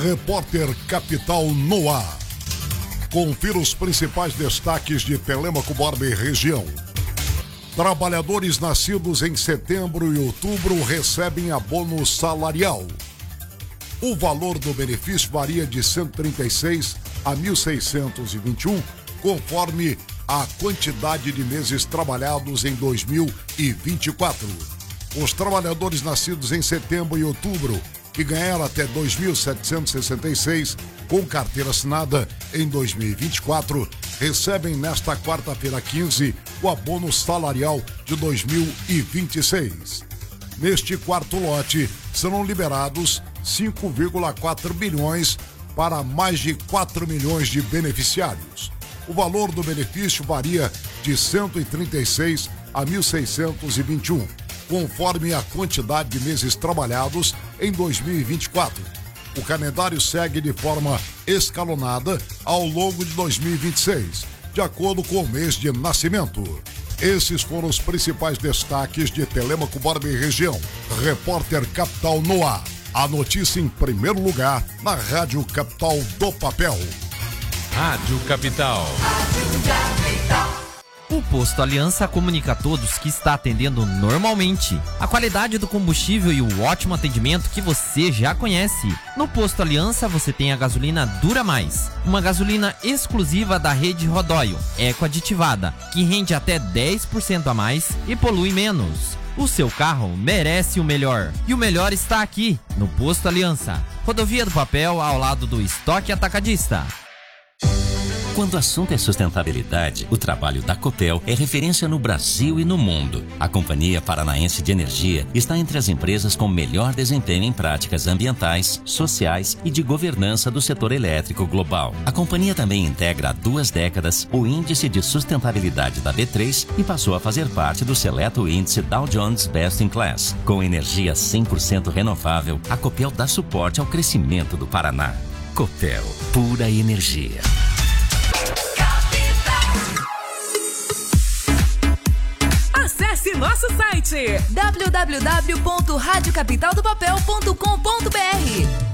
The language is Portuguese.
Repórter Capital no ar. Confira os principais destaques de Telêmaco Borba e região. Trabalhadores nascidos em setembro e outubro recebem abono salarial. O valor do benefício varia de 136 a 1.621, conforme a quantidade de meses trabalhados em 2024. Os trabalhadores nascidos em setembro e outubro, que ganharam até 2.766 com carteira assinada em 2024, recebem nesta quarta-feira 15 o abono salarial de 2026. Neste quarto lote, serão liberados 5,4 bilhões para mais de 4 milhões de beneficiários. O valor do benefício varia de 136 a 1.621, conforme a quantidade de meses trabalhados em 2024. O calendário segue de forma escalonada ao longo de 2026, de acordo com o mês de nascimento. Esses foram os principais destaques de Telêmaco Borba e região. Repórter Capital no ar. A notícia em primeiro lugar na Rádio Capital do Papel. Rádio Capital. O Posto Aliança comunica a todos que está atendendo normalmente. A qualidade do combustível e o ótimo atendimento que você já conhece. No Posto Aliança você tem a gasolina Dura Mais, uma gasolina exclusiva da rede Rodóio, eco-aditivada, que rende até 10% a mais e polui menos. O seu carro merece o melhor. E o melhor está aqui, no Posto Aliança. Rodovia do Papel, ao lado do Estoque Atacadista. Quando o assunto é sustentabilidade, o trabalho da Copel é referência no Brasil e no mundo. A Companhia Paranaense de Energia está entre as empresas com melhor desempenho em práticas ambientais, sociais e de governança do setor elétrico global. A companhia também integra há 2 décadas o Índice de Sustentabilidade da B3 e passou a fazer parte do seleto índice Dow Jones Best in Class. Com energia 100% renovável, a Copel dá suporte ao crescimento do Paraná. Copel, pura energia. Acesse nosso site www.radiocapitaldopapel.com.br.